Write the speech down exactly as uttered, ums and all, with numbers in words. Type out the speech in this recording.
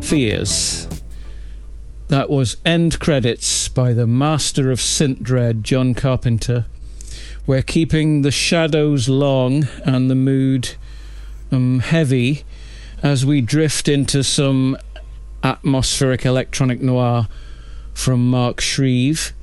Fears. That was End Credits by the master of synth dread, John Carpenter. We're keeping the shadows long and the mood um, heavy as we drift into some atmospheric electronic noir from Mark Shreve.